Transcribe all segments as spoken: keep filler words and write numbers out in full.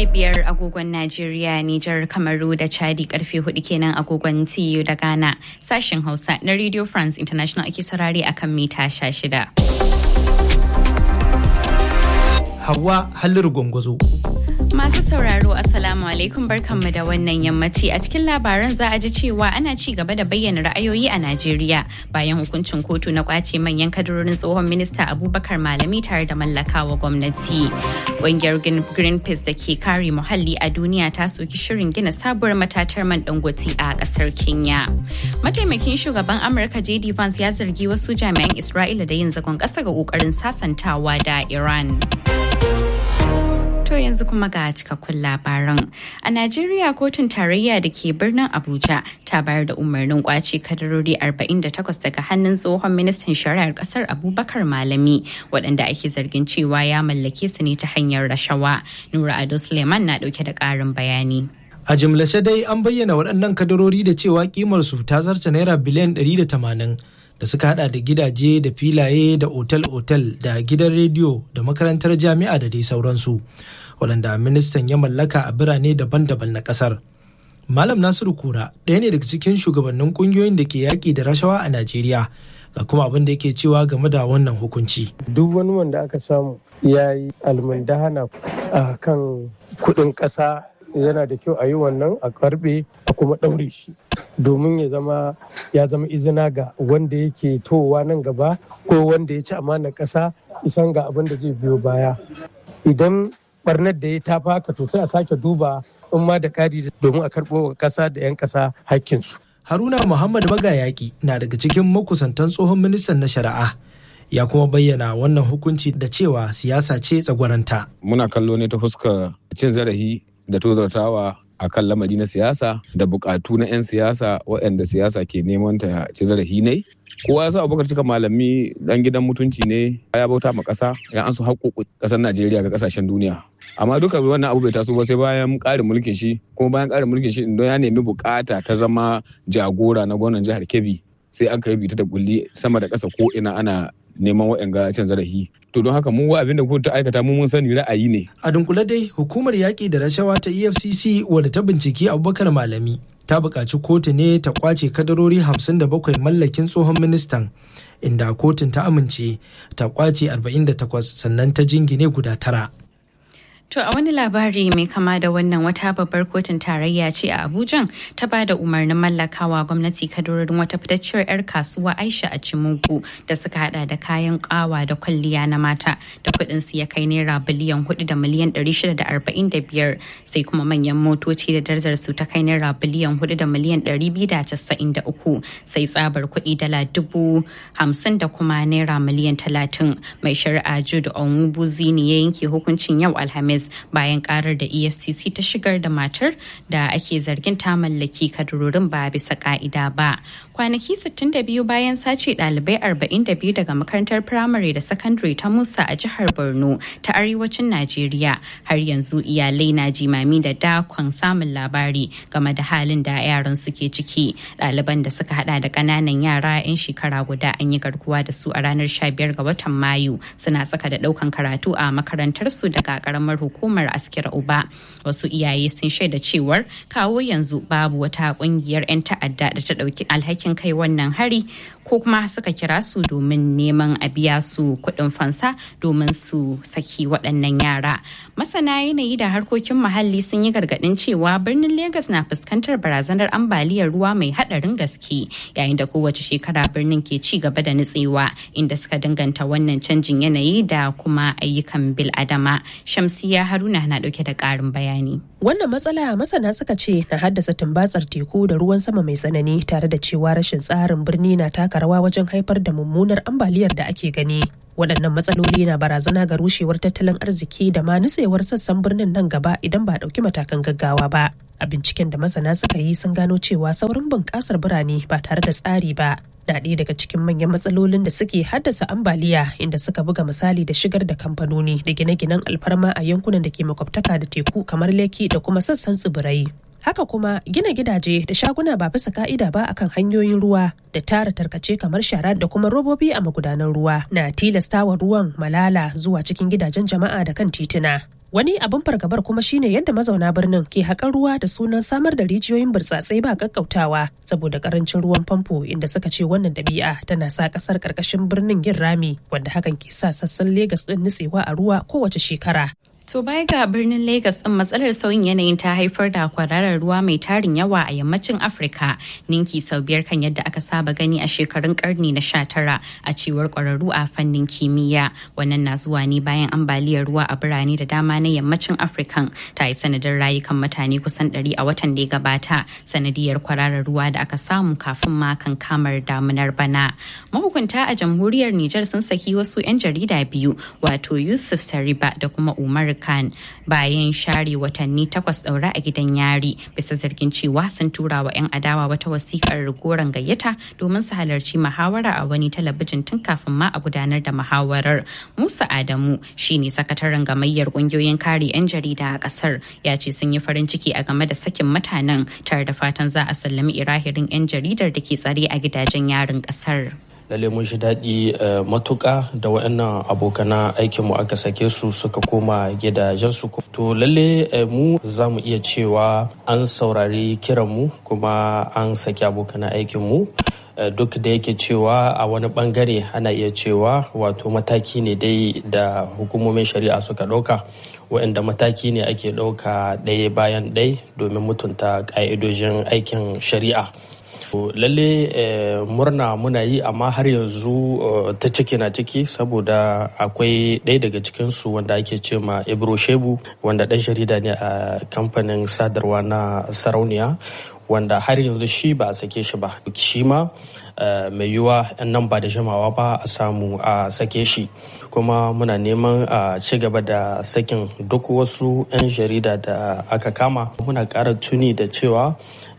biyar agogon Najeriya, Nijar, Kamaru da Chadi karfe hudu kenan agogon T U da Ghana. Sashen Hausa na Radio France International ake sarari akan mita sha shida. Hauwa Halliru Gwangwazo. Masu sauraro Assalamu alaikum barkanmu da wannan yammaci. A cikin labaran za a ji cewa ana ci gaba da bayyana ra'ayoyi a Najeriya bayan hukuncin kotu na kwace manyan kadarorin tsohon minista Abubakar Malami tare da mallakawa gwamnati. Ƙungiyar Greenpeace da ke kare muhalli a duniya ta soki shirin gina sabuwar matatar man Dangote a ƙasar Kenya. Mataimakin shugaban Amurka J D Vance ya zargi wasu jami'an Isra'ila da yin zagon ƙasa ga ƙoƙarin sasantawa da Iran. To yanzu kuma ga cikakkun labaran. A Najeriya kotun tarayya da ke birnin Abuja ta bayar da umarnin kwace kadarori arba'in da takwas daga hannun tsohon ministan shari'ar kasar Abubakar Malami waɗanda ake zargin cewa ya mallake su ne ta hanyar rashawa. Nura Ado Suleiman na ɗauke da ƙarin bayani. A jimlace dai an bayyana waɗannan kadarori da cewa kimar su ta zarta naira biliyan ɗari da tamanin. da suka hada da gidaje da filaye da otal-otal da gidan rediyo da makarantar jami'a da dai sauransu waɗanda ministan ya mallaka a birane daban-daban na ƙasar. Malam Nasiru Kura ɗaya ne daga cikin shugabannin ƙungiyoyin da ke yaƙi da rashawa a Najeriya ga kuma abin da yake cewa game da wannan hukunci. Duk wani wanda aka samu ya yi almundahana a kan kuɗin ƙasa yana da kyau a yi wannan a karɓe a kuma ɗaure shi domin ya zama ya zama izina ga wanda yake towa nan gaba ko wanda ya ci amanar ƙasa isan ga abin da zai biyo baya. Idan barnar da ya ta faka to sai a sake duba in ma da kadi domin a karɓo wa ƙasa da 'yan ƙasa hakkinsu. Haruna Muhammad Bagayaki na daga cikin makusantan tsohon ministan na shari'a. Ya kuma bayyana wannan hukunci da cewa siyasa ce tsagwaranta. Muna kallo ne ta fuskar cin zarafi da tozartawa a kan lamari na siyasa da bukatu na 'yan siyasa waɗanda siyasa ke neman ta ci zarafi ne. Kowa ya sa Abubakar Cika Malami dan gidan mutunci ne ya bauta ma ƙasa ya an su haƙoƙo ƙasar Najeriya ga ƙasashen duniya. Amma duka wannan abu bai taso ba sai bayan ƙarin mulkin shi kuma bayan ƙarin mulkin shi don ya nemi bukata ta zama jagora na gwamnan jihar Kebbi sai aka yi bita da kulli sama da ƙasa ko ina ana neman waɗanga cin zarafi. To don haka mun wa abin da kotu ta aikata mun sani ra'ayi ne. A dunkule dai hukumar yaƙi da rashawa ta E F C C wadda ta binciki Abubakar Malami ta buƙaci kotu ne ta kwace kadarori hamsin da bakwai mallakin tsohon ministan inda kotun ta amince ta kwace arba'in da takwas sannan ta jingine guda tara. To a wani labari mai kama da wannan wata babbar kotun tarayya ce a Abuja ta ba da umarnin mallakawa gwamnati kadarorin wata fitacciyar 'yar kasuwa Aisha Achimugu da suka hada da kayan kawa da kwalliya na mata da kuɗin su ya kai naira biliyan hudu da miliyan ɗari shida da arba'in da biyar sai kuma manyan motoci da darajar su ta kai naira biliyan hudu da miliyan ɗari biyu da casa'in da uku sai tsabar kuɗi dala dubu hamsin da kuma naira miliyan talatin. Mai shari'a Jude Onwubuzi ne ya yanke hukuncin yau Alhamis bayan karar da E F C C ta shigar da matar da ake zargin ta mallaki kadarorin ba bisa ka'ida ba. Kwanaki sittin da biyu bayan sace ɗalibai arba'in da biyu daga makarantar firamare da sakandare ta Musa a jihar Borno ta arewacin Najeriya har yanzu iyalai na jimami da dakon samun labari game da halin da yaran suke ciki. Ɗaliban da suka hada da ƙananan yara 'yan shekara guda an yi garkuwa da su a ranar sha biyar ga watan Mayu suna tsaka da ɗaukan karatu a makarantarsu daga ƙaramar hukumar Askira Uba. Wasu iyaye sun shaida cewar kawo yanzu babu wata kungiyar 'yan ta'adda da ta dauki alhakin kai wannan hari ko kuma suka kira su domin neman a biya su kuɗin fansa domin su saki waɗannan yara. Masana yanayi da harkokin muhalli sun yi gargaɗin cewa birnin Legas na fuskantar barazanar ambaliyar ruwa mai haɗarin gaske yayin da kowace shekara birnin ke ci gaba da nutsewa inda suka danganta wannan canjin yanayi da kuma ayyukan bil'adama. Shamsiya Haruna na ɗauke da ƙarin bayani. Wannan matsala masana suka ce na haddasa tumbatsar teku da ruwan sama mai tsanani tare da cewa rashin tsarin birni na taka rawa wajen haifar da mummunar ambaliyar da ake gani. Waɗannan matsaloli na barazana ga rushewar tattalin arziki da ma nutsewar sassan birnin nan gaba idan ba a ɗauki matakan gaggawa ba. A binciken da masana suka yi sun gano cewa saurin bunƙasar birane ba tare da tsari ba na ɗaya daga cikin manyan matsalolin da suke haddasa ambaliya, inda suka buga misali da shigar da kamfanoni da gine-ginen alfarma a yankunan da ke makwabtaka da teku kamar Lekki da kuma sassan tsibirai. Haka kuma gina gidaje da shaguna ba bisa ka'ida ba akan hanyoyin ruwa da tara tarkace kamar shara da kuma robobi a magudanan ruwa na tilastawa ruwan malala zuwa cikin gidajen jama'a da kan tituna. Wani abin fargabar kuma shine yadda mazauna birnin ke haƙar ruwa da sunan samar da rijiyoyin burtsatsai ba kakkautawa saboda karancin ruwan famfo, inda suka ce wannan dabi'a tana sa ƙasar ƙarƙashin birnin yin rami, wanda hakan ke sa sassan Legas ɗin nutsewa a ruwa kowace shekara. To baya ga birnin Legas ɗin, matsalar sauyin yanayin ta haifar da kwararar ruwa mai tarin yawa a yammacin Afirka, ninki sau biyar kan yadda aka saba gani a shekarun karni na sha tara a cewar kwararru a fannin kimiyya. Wannan na zuwa ne bayan ambaliyar ruwa a birane da dama na yammacin Afirkan ta yi sanadin rayukan mutane kusan ɗari a watan da ya gabata, sanadiyar kwararar ruwa da aka samu kafin ma kan kamar damunar bana. Mahukunta a jamhuriyar Nijar sun saki wasu 'yan jarida biyu, wato Yusuf Sariba da kuma Umar Khan, bayan share watanni takwas daura a gidan yari bisa zargin cewa sun tura wa 'yan adawa wata wasikar goron gayyata domin su halarci muhawara a wani talabijin tun kafin ma a gudanar da muhawarar. Musa Adamu shine sakataren gamayyar kungiyoyin kare 'yan jarida a kasar, ya ce sun yi farin ciki a game da sakin mutanen, tare da fatan za a sallami irahirin 'yan jaridar da ke tsare a gidajen yarin kasar. Lalle mun shi daɗi matuƙa da waɗannan abokana aikinmu aka sake su suka koma gidajensu. To lalle mu za mu iya cewa an saurari kiranmu kuma an saki abokana aikinmu. Duk da yake cewa a wani bangare ana iya cewa wato mataki ne dai da hukumomin shari'a suka ɗauka, waɗanda mataki ne ake ɗauka ɗaya bayan ɗaya domin mutunta ƙa'idojin aikin shari'a. Lalle murna muna yi, amma har yanzu ta ciki na ciki, saboda akwai ɗaya daga cikinsu wanda ake ce ma Ibro Shebu, wanda ɗan jarida ne a kamfanin sadarwa na Sarauniya, wanda har yanzu shi ba a sake shi ba. Shi ma mai yiwuwa nan ba da jimawa ba a samu a sake shi, kuma muna neman a ci gaba da sakin duk wasu 'yan jarida da aka kama. Muna ƙara tuni da cewa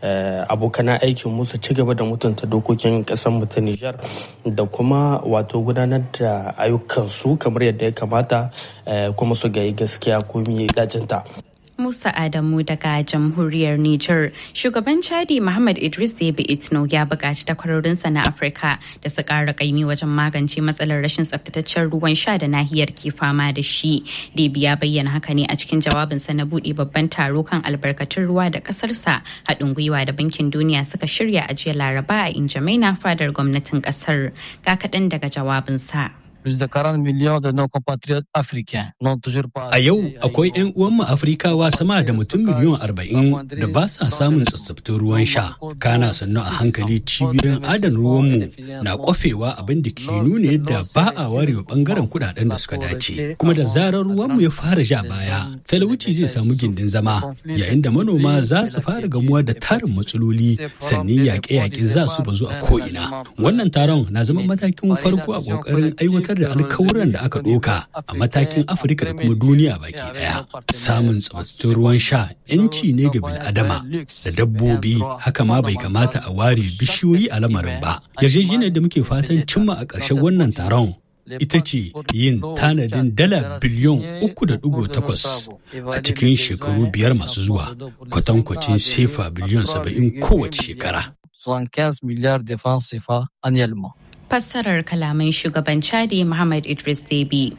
abokan aikin musu ci gaba da mutunta dokokin ƙasar mu ta Nijar da kuma wato gudanar da ayyukansu kamar yadda ya kamata, kuma su ga gaskiya komi dacinta. Musa Adamu daga jamhuriyar Nijar. Shugaban Chadi Muhammad Idris Deby Itno ya buƙaci takwarorinsa na Afirka da su ƙara ƙaimi wajen magance matsalar rashin tsaftataccen ruwan sha da nahiyar ke fama da shi. Deby ya bayyana haka ne a cikin jawabinsa na buɗe babban taro kan albarkatun ruwa da ƙasarsa, haɗin gwiwa da Bankin Duniya suka shirya a jiya Laraba a Injamaina, fadar gwamnatin ƙasar. Ga kaɗan daga jawabinsa. Plus de quarante millions de nos compatriotes africains n'ont toujours pas. A yau akwai 'yan uwanmu Afrikawa sama da mutum miliyan arba'in da ba sa samun tsaftataccen ruwan sha. Kana sannu a hankali cibiyoyin adana ruwanmu na kwafewa, abin da ke nuna yadda ba a warewa bangaren kudaden da suka dace. Kuma da zarar ruwanmu ya fara ja baya, talauci zai samu gindin zama, yayin da manoma za su fara gamuwa da tarin matsaloli, sannan yaƙe-yaƙe za su bazu a ko'ina. Wannan taron na zama matakin farko a ƙoƙarin aiwatar da alkawuran da aka ɗoka a matakin Afirka da kuma duniya baki ɗaya. Samun tsabtattun ruwan sha 'yanci ne ga bil'adama da dabbobi, haka ma bai kamata a ware bishiyoyi a lamarin ba. Yarjejeniyar da muke fatan cimma a ƙarshen wannan taron ita ce yin tanadin dala biliyon uku da ɗigo takwas a cikin shekaru biyar masu zuwa, kwatankwacin sefa biliyon saba'in kowace shekara. Fassarar kalaman shugaban Chadi Muhammad Idris Deby.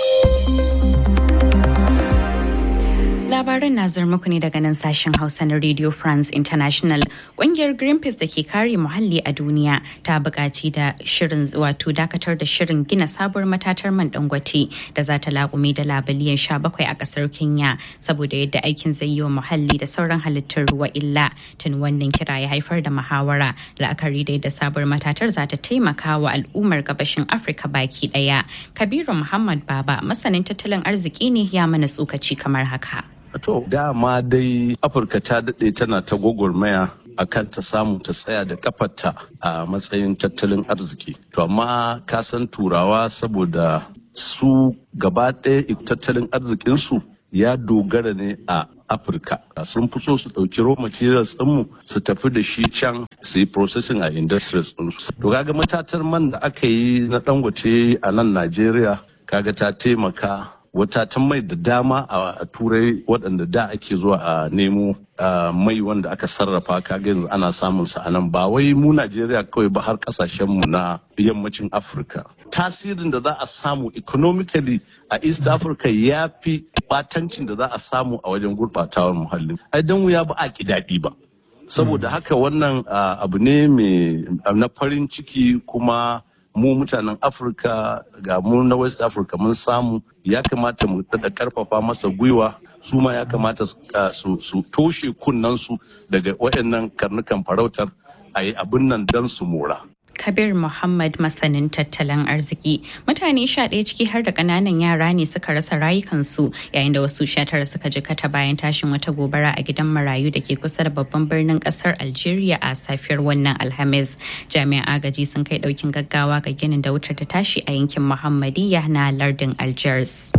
Labaran na zuwa muku ne daga nan sashen Hausa na Radio France International. Ƙungiyar Greenpeace da ke kare muhalli a duniya ta buƙaci da shirin wato dakatar da shirin gina sabuwar matatar man Dangote da za ta laƙume dala biliyan sha bakwai a ƙasar Kenya, saboda yadda aikin zai yi wa muhalli da sauran halittar ruwa illa. Tun wannan kira ya haifar da muhawara, la'akari da yadda sabuwar matatar za ta taimaka wa al'ummar gabashin Afirka baki ɗaya. Kabiru Muhammad Baba, masanin tattalin arziki ne, ya mana tsokaci kamar haka. To dama dai Afirka ta daɗe tana ta gwagwarmaya a kan ta samu ta tsaya da kafarta a matsayin tattalin arziki. To amma ka san turawa saboda su gaba ɗaya tattalin arzikinsu ya dogara ne a Afirka. Sun fi so su ɗauki raw materials ɗinmu su tafi da shi can su yi processing a industries ɗinsu. To kaga matatar man da aka yi na Dangote a nan Najeriya kaga ta taimaka watatan mai da dama a turai waɗanda da ake zuwa a nemo mai wanda aka sarrafa kaga yanzu ana samun sa a nan ba wai mu Najeriya kawai ba har kasashenmu na yammacin Afirka. Tasirin da za a samu economically a East Africa ya fi batancin da za a samu a wajen gurɓatawar muhalli. Ai dan wuya ba a ki daɗi ba. Saboda haka wannan abu ne mai na farin ciki kuma mu mutanen Afirka ga mu na West Africa mun samu ya kamata mu daɗa karfafa masa gwiwa su ma ya kamata su toshe kunnansu daga waɗannan karnukan farautar a yi abin nan don su mora. Kabir Muhammad masanin tattalin arziki. Mutane sha ɗaya ciki har da ƙananan yara ne suka rasa rayukansu yayin da wasu sha tara suka jikata bayan tashin wata gobara a gidan marayu da ke kusa da babban birnin ƙasar Algeria a safiyar wannan Alhamis. Jami'an agaji sun kai ɗaukin gaggawa ga ginin da wutar ta tashi a yankin Muhammadiyya na lardin Algiers.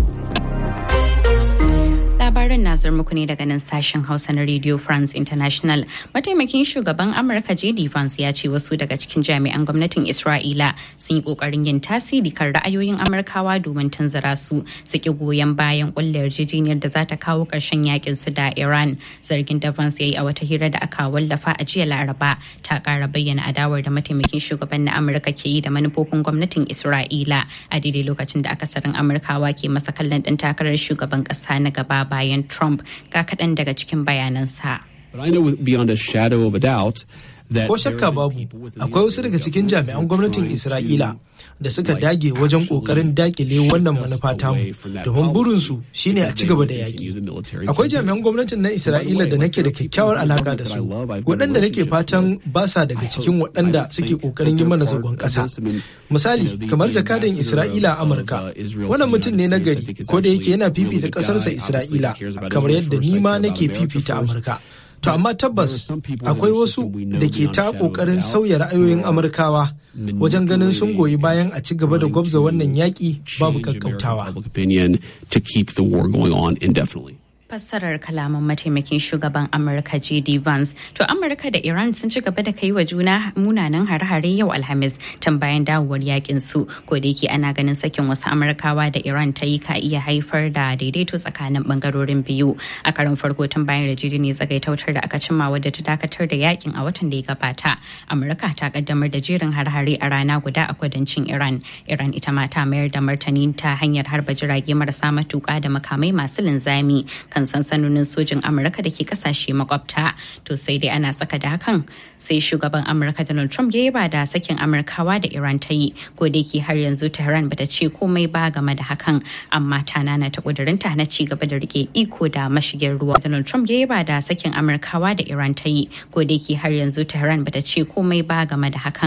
Labarin na muku ne daga nan sashen Hausa na Radio France International. Mataimakin shugaban Amurka J D Vance ya ce wasu daga cikin jami'an gwamnatin Isra'ila sun yi kokarin yin tasiri kan ra'ayoyin Amurkawa domin tunzura su su ki goyon bayan kullayar yarjejeniyar da za ta kawo ƙarshen yakin su da Iran. Zargin da Vance ya yi a wata hira da aka wallafa a jiya Laraba ta ƙara bayyana adawar da mataimakin shugaban na Amurka ke yi da manufofin gwamnatin Isra'ila a daidai lokacin da akasarin Amurkawa ke masa kallon ɗan takarar shugaban ƙasa na gaba bayan Trump ga kaɗan daga cikin bayanansa. Ko shakka babu, akwai wasu daga cikin jami'an gwamnatin Isra'ila da suka dage wajen ƙoƙarin dakile wannan manufa tamu, domin burinsu shine a ci gaba da yaƙi. Akwai jami'an gwamnatin na Isra'ila da nake da kyakkyawar alaka da su, waɗanda nake fatan ba sa daga cikin waɗanda suke ƙoƙarin yi mana zagon ƙasa. Misali, kamar jakadan Isra'ila a Amurka, wannan mutum ne na gari, ko da yake yana fifita ƙasarsa Isra'ila, kamar yadda ni ma nake fifita Amurka. To amma tabbas akwai wasu da ke ta ƙoƙarin sauya ra'ayoyin Amurkawa wajen ganin sun goyi bayan a ci gaba da gwabza wannan yaƙi babu kakkautawa. Fassarar kalaman mataimakin shugaban Amurka J D Vance. To Amurka da Iran sun ci gaba da kai wa juna munanan hare-hare yau Alhamis tun bayan dawowar yakin su. Ko da yake ana ganin sakin wasu Amurkawa da Iran ta yi ka iya haifar da daidaito tsakanin bangarorin biyu. A karon farko tun bayan yarjejeniyar tsagaitautar da aka cimma wadda ta dakatar da yakin a watan da ya gabata. Amurka ta kaddamar da jerin hare-hare a rana guda a kudancin Iran. Iran ita ma ta mayar da martani ta hanyar harba jirage marasa matuƙa da makamai masu linzami kan sansanonin sojin Amurka da ke kasashe makwabta. To sai dai ana tsaka da hakan sai shugaban Amurka Donald Trump ya yaba da sakin Amurkawa da Iran ta yi, ko da yake har yanzu Tehran bata ce komai ba game da hakan, amma ta nana ta kudurinta na ci gaba da rike iko da mashigin ruwa. Donald Trump ya yaba da sakin Amurkawa da Iran ta yi, ko da yake har yanzu Tehran bata ce komai ba game da hakan.